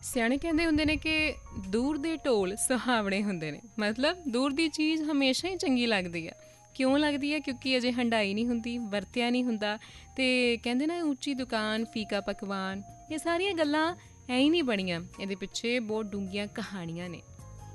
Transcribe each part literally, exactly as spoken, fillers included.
ਸਿਆਣੇ ਕਹਿੰਦੇ ਹੁੰਦੇ ਨੇ ਕਿ ਦੂਰ ਦੇ ਢੋਲ ਸੁਹਾਵਣੇ ਹੁੰਦੇ ਨੇ। ਮਤਲਬ ਦੂਰ ਦੀ ਚੀਜ਼ ਹਮੇਸ਼ਾ ਹੀ ਚੰਗੀ ਲੱਗਦੀ ਆ। ਕਿਉਂ ਲੱਗਦੀ ਹੈ? ਕਿਉਂਕਿ ਅਜੇ ਹੰਢਾਈ ਨਹੀਂ ਹੁੰਦੀ, ਵਰਤਿਆ ਨਹੀਂ ਹੁੰਦਾ। ਅਤੇ ਕਹਿੰਦੇ ਨਾ ਉੱਚੀ ਦੁਕਾਨ ਫੀਕਾ ਪਕਵਾਨ, ਇਹ ਸਾਰੀਆਂ ਗੱਲਾਂ ਐਂ ਹੀ ਨਹੀਂ ਬਣੀਆਂ, ਇਹਦੇ ਪਿੱਛੇ ਬਹੁਤ ਡੂੰਘੀਆਂ ਕਹਾਣੀਆਂ ਨੇ।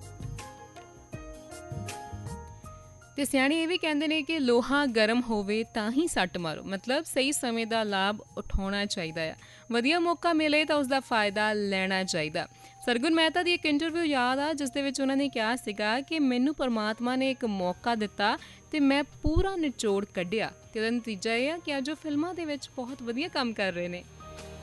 ਅਤੇ ਸਿਆਣੇ ਇਹ ਵੀ ਕਹਿੰਦੇ ਨੇ ਕਿ ਲੋਹਾ ਗਰਮ ਹੋਵੇ ਤਾਂ ਹੀ ਸੱਟ ਮਾਰੋ। ਮਤਲਬ ਸਹੀ ਸਮੇਂ ਦਾ ਲਾਭ ਉਠਾਉਣਾ ਚਾਹੀਦਾ ਆ। ਵਧੀਆ ਮੌਕਾ ਮਿਲੇ ਤਾਂ ਉਸਦਾ ਫਾਇਦਾ ਲੈਣਾ ਚਾਹੀਦਾ। ਸਰਗੁਣ ਮਹਿਤਾ ਦੀ ਇੱਕ ਇੰਟਰਵਿਊ ਯਾਦ ਆ, ਜਿਸ ਦੇ ਵਿੱਚ ਉਹਨਾਂ ਨੇ ਕਿਹਾ ਸੀਗਾ ਕਿ ਮੈਨੂੰ ਪਰਮਾਤਮਾ ਨੇ ਇੱਕ ਮੌਕਾ ਦਿੱਤਾ ਅਤੇ ਮੈਂ ਪੂਰਾ ਨਿਚੋੜ ਕੱਢਿਆ। ਅਤੇ ਉਹਦਾ ਨਤੀਜਾ ਇਹ ਆ ਕਿ ਅੱਜ ਉਹ ਫਿਲਮਾਂ ਦੇ ਵਿੱਚ ਬਹੁਤ ਵਧੀਆ ਕੰਮ ਕਰ ਰਹੇ ਨੇ।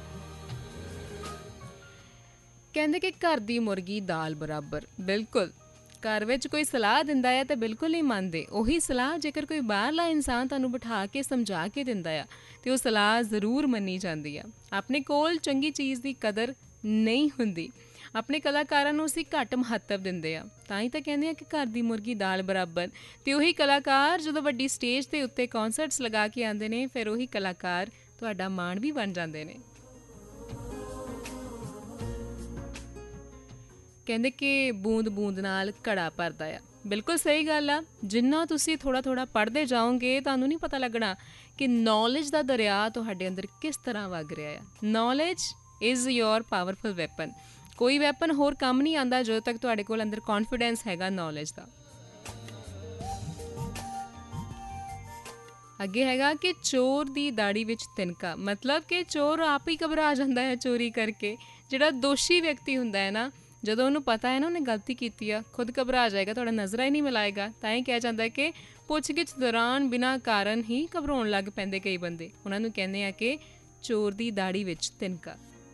ਕਹਿੰਦੇ ਕਿ ਘਰ ਦੀ ਮੁਰਗੀ ਦਾਲ ਬਰਾਬਰ। ਬਿਲਕੁਲ, ਘਰ ਵਿੱਚ ਕੋਈ ਸਲਾਹ ਦਿੰਦਾ ਆ ਤਾਂ ਬਿਲਕੁਲ ਨਹੀਂ ਮੰਨਦੇ। ਉਹੀ ਸਲਾਹ ਜੇਕਰ ਕੋਈ ਬਾਹਰਲਾ ਇਨਸਾਨ ਤੁਹਾਨੂੰ ਬਿਠਾ ਕੇ ਸਮਝਾ ਕੇ ਦਿੰਦਾ ਆ ਅਤੇ ਉਹ ਸਲਾਹ ਜ਼ਰੂਰ ਮੰਨੀ ਜਾਂਦੀ ਆ। ਆਪਣੇ ਕੋਲ ਚੰਗੀ ਚੀਜ਼ ਦੀ ਕਦਰ ਨਹੀਂ ਹੁੰਦੀ। ਆਪਣੇ ਕਲਾਕਾਰਾਂ ਨੂੰ ਅਸੀਂ ਘੱਟ ਮਹੱਤਵ ਦਿੰਦੇ ਆ। ਤਾਂ ਹੀ ਤਾਂ ਕਹਿੰਦੇ ਆ ਕਿ ਘਰ ਦੀ ਮੁਰਗੀ ਦਾਲ ਬਰਾਬਰ। ਅਤੇ ਉਹੀ ਕਲਾਕਾਰ ਜਦੋਂ ਵੱਡੀ ਸਟੇਜ ਦੇ ਉੱਤੇ ਕੌਂਸਰਟਸ ਲਗਾ ਕੇ ਆਉਂਦੇ ਨੇ, ਫਿਰ ਉਹੀ ਕਲਾਕਾਰ ਤੁਹਾਡਾ ਮਾਣ ਵੀ ਬਣ ਜਾਂਦੇ ਨੇ। ਕਹਿੰਦੇ ਕਿ ਬੂੰਦ ਬੂੰਦ ਨਾਲ ਘੜਾ ਭਰਦਾ ਆ। ਬਿਲਕੁਲ ਸਹੀ ਗੱਲ ਆ। ਜਿੰਨਾ ਤੁਸੀਂ ਥੋੜ੍ਹਾ ਥੋੜ੍ਹਾ ਪੜ੍ਹਦੇ ਜਾਓਗੇ, ਤੁਹਾਨੂੰ ਨਹੀਂ ਪਤਾ ਲੱਗਣਾ ਕਿ ਨੌਲੇਜ ਦਾ ਦਰਿਆ ਤੁਹਾਡੇ ਅੰਦਰ ਕਿਸ ਤਰ੍ਹਾਂ ਵਗ ਰਿਹਾ ਆ। Knowledge is your powerful weapon. ਕੋਈ ਵੈਪਨ ਹੋਰ ਕੰਮ ਨਹੀਂ ਆਉਂਦਾ ਜਦੋਂ ਤੱਕ ਤੁਹਾਡੇ ਕੋਲ ਅੰਦਰ ਕੌਨਫੀਡੈਂਸ ਹੈਗਾ ਨੌਲੇਜ ਦਾ। ਅੱਗੇ ਹੈਗਾ ਕਿ ਚੋਰ ਦੀ ਦਾੜੀ ਵਿੱਚ ਤਿਨਕਾ। ਮਤਲਬ ਕਿ ਚੋਰ ਆਪ ਹੀ ਘਬਰਾ ਜਾਂਦਾ ਹੈ ਚੋਰੀ ਕਰਕੇ। ਜਿਹੜਾ ਦੋਸ਼ੀ ਵਿਅਕਤੀ ਹੁੰਦਾ ਹੈ ਨਾ, ਜਦੋਂ ਉਹਨੂੰ ਪਤਾ ਹੈ ਨਾ ਉਹਨੇ ਗਲਤੀ ਕੀਤੀ ਆ, ਖੁਦ ਘਬਰਾ ਜਾਏਗਾ, ਤੁਹਾਡਾ ਨਜ਼ਰਾਂ ਹੀ ਨਹੀਂ ਮਿਲਾਏਗਾ। ਤਾਂ ਹੀ ਕਿਹਾ ਜਾਂਦਾ ਕਿ ਪੁੱਛਗਿੱਛ ਦੌਰਾਨ ਬਿਨਾਂ ਕਾਰਨ ਹੀ ਘਬਰਾਉਣ ਲੱਗ ਪੈਂਦੇ ਕਈ ਬੰਦੇ। ਉਹਨਾਂ ਨੂੰ ਕਹਿੰਦੇ ਆ ਕਿ ਚੋਰ ਦੀ ਦਾੜੀ ਵਿੱਚ ਤਿਨਕਾ।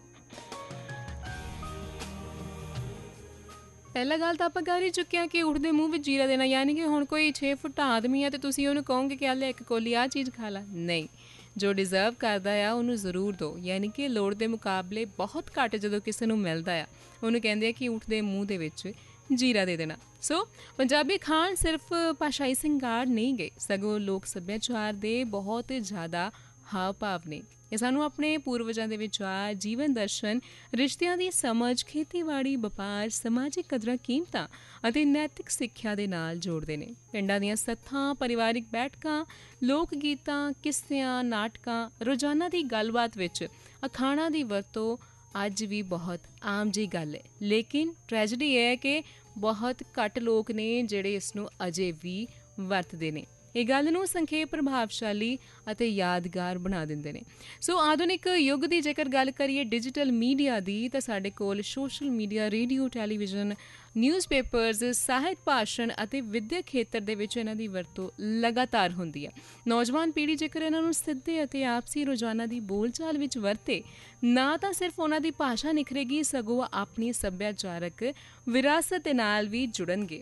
ਪਹਿਲਾਂ ਗੱਲ ਤਾਂ ਆਪਾਂ ਕਰ ਹੀ ਚੁੱਕੇ ਹਾਂ ਕਿ ਉੱਠਦੇ ਮੂੰਹ ਵਿੱਚ ਜੀਰਾ ਦੇਣਾ। ਯਾਨੀ ਕਿ ਹੁਣ ਕੋਈ ਛੇ ਫੁੱਟ ਆਦਮੀ ਆ ਅਤੇ ਤੁਸੀਂ ਉਹਨੂੰ ਕਹੋਗੇ ਕਿ ਆ ਲੈ ਇੱਕ ਕੋਲੀ ਆਹ ਚੀਜ਼ ਖਾ ਲਾ। ਨਹੀਂ, ਜੋ ਡਿਜ਼ਰਵ ਕਰਦਾ ਆ ਉਹਨੂੰ ਜ਼ਰੂਰ ਦਿਓ। ਯਾਨੀ ਕਿ ਲੋੜ ਦੇ ਮੁਕਾਬਲੇ ਬਹੁਤ ਘੱਟ ਜਦੋਂ ਕਿਸੇ ਨੂੰ ਮਿਲਦਾ ਆ, ਉਹਨੂੰ ਕਹਿੰਦੇ ਆ ਕਿ ਉੱਠਦੇ ਮੂੰਹ ਦੇ ਵਿੱਚ ਜੀਰਾ ਦੇ ਦੇਣਾ। ਸੋ ਪੰਜਾਬੀ ਖਾਣ ਸਿਰਫ ਭਾਸ਼ਾਈ ਸਿੰਗਾਰ ਨਹੀਂ ਗਏ, ਸਗੋਂ ਲੋਕ ਸੱਭਿਆਚਾਰ ਦੇ ਬਹੁਤ ਜ਼ਿਆਦਾ ਹਾਵ ਭਾਵ ਨੇ। ਇਹ ਸਾਨੂੰ ਆਪਣੇ ਪੂਰਵਜਾਂ ਦੇ ਵਿਚਾਰ, ਜੀਵਨ ਦਰਸ਼ਨ, ਰਿਸ਼ਤਿਆਂ ਦੀ ਸਮਝ, ਖੇਤੀਬਾੜੀ, ਵਪਾਰ, ਸਮਾਜਿਕ ਕਦਰਾਂ ਕੀਮਤਾਂ ਅਤੇ ਨੈਤਿਕ ਸਿੱਖਿਆ ਦੇ ਨਾਲ ਜੋੜਦੇ ਨੇ। ਪਿੰਡਾਂ ਦੀਆਂ ਸੱਥਾਂ, ਪਰਿਵਾਰਿਕ ਬੈਠਕਾਂ, ਲੋਕ ਗੀਤਾਂ, ਕਿੱਸਿਆਂ, ਨਾਟਕਾਂ, ਰੋਜ਼ਾਨਾ ਦੀ ਗੱਲਬਾਤ ਵਿੱਚ ਅਖਾਣਾਂ ਦੀ ਵਰਤੋਂ ਅੱਜ ਵੀ ਬਹੁਤ ਆਮ ਜਿਹੀ ਗੱਲ ਹੈ। ਲੇਕਿਨ ਟ੍ਰੈਜਡੀ ਇਹ ਹੈ ਕਿ ਬਹੁਤ ਘੱਟ ਲੋਕ ਨੇ ਜਿਹੜੇ ਇਸ ਨੂੰ ਅਜੇ ਵੀ ਵਰਤਦੇ ਨੇ। ਇਹ ਗੱਲ ਨੂੰ ਸੰਖੇਪ, ਪ੍ਰਭਾਵਸ਼ਾਲੀ ਅਤੇ ਯਾਦਗਾਰ ਬਣਾ ਦਿੰਦੇ ਨੇ। ਸੋ ਆਧੁਨਿਕ ਯੁੱਗ ਦੀ ਜੇਕਰ ਗੱਲ ਕਰੀਏ ਡਿਜੀਟਲ ਮੀਡੀਆ ਦੀ, ਤਾਂ ਸਾਡੇ ਕੋਲ social media, radio, television, newspapers, ਸਾਹਿਤ, ਭਾਸ਼ਣ ਅਤੇ ਵਿੱਦਿਅਕ ਖੇਤਰ ਦੇ ਵਿੱਚ ਇਹਨਾਂ ਦੀ ਵਰਤੋਂ ਲਗਾਤਾਰ ਹੁੰਦੀ ਹੈ। ਨੌਜਵਾਨ ਪੀੜ੍ਹੀ ਜੇਕਰ ਇਹਨਾਂ ਨੂੰ ਸਿੱਧੇ ਅਤੇ ਆਪਸੀ ਰੋਜ਼ਾਨਾ ਦੀ ਬੋਲਚਾਲ ਵਿੱਚ ਵਰਤੇ, ਨਾ ਤਾਂ ਸਿਰਫ ਉਹਨਾਂ ਦੀ ਭਾਸ਼ਾ ਨਿਖਰੇਗੀ, ਸਗੋਂ ਆਪਣੀ ਸੱਭਿਆਚਾਰਕ ਵਿਰਾਸਤ ਦੇ ਨਾਲ ਵੀ ਜੁੜਨਗੇ।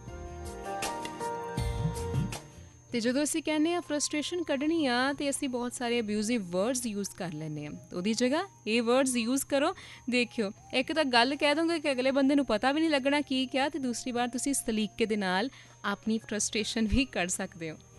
ਅਤੇ ਜਦੋਂ ਅਸੀਂ ਕਹਿੰਦੇ ਹਾਂ ਫਰਸਟ੍ਰੇਸ਼ਨ ਕੱਢਣੀ ਆ, ਅਤੇ ਅਸੀਂ ਬਹੁਤ ਸਾਰੇ ਅਬਿਊਜ਼ਿਵ ਵਰਡਸ ਯੂਜ਼ ਕਰ ਲੈਂਦੇ ਹਾਂ। ਉਹਦੀ ਜਗ੍ਹਾ ਇਹ ਵਰਡਸ ਯੂਜ਼ ਕਰੋ। ਦੇਖਿਓ, ਇੱਕ ਤਾਂ ਗੱਲ ਕਹਿ ਦੋਗੇ ਕਿ ਅਗਲੇ ਬੰਦੇ ਨੂੰ ਪਤਾ ਵੀ ਨਹੀਂ ਲੱਗਣਾ ਕੀ ਕਿਹਾ, ਅਤੇ ਦੂਸਰੀ ਵਾਰ ਤੁਸੀਂ ਸਲੀਕੇ ਦੇ ਨਾਲ ਆਪਣੀ ਫਰਸਟ੍ਰੇਸ਼ਨ ਵੀ ਕੱਢ ਸਕਦੇ ਹੋ।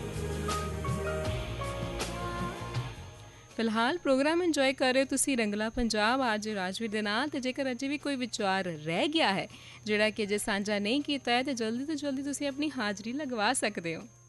ਫਿਲਹਾਲ ਪ੍ਰੋਗਰਾਮ ਇੰਜੋਏ ਕਰ ਰਹੇ ਹੋ ਤੁਸੀਂ ਰੰਗਲਾ ਪੰਜਾਬ ਅੱਜ ਰਾਜਵੀਰ ਦੇ ਨਾਲ। ਅਤੇ ਜੇਕਰ ਅਜੇ ਵੀ ਕੋਈ ਵਿਚਾਰ ਰਹਿ ਗਿਆ ਹੈ ਜਿਹੜਾ ਕਿ ਅਜੇ ਸਾਂਝਾ ਨਹੀਂ ਕੀਤਾ ਹੈ, ਤਾਂ ਜਲਦੀ ਤੋਂ ਜਲਦੀ ਤੁਸੀਂ ਆਪਣੀ ਹਾਜ਼ਰੀ ਲਗਵਾ ਸਕਦੇ ਹੋ।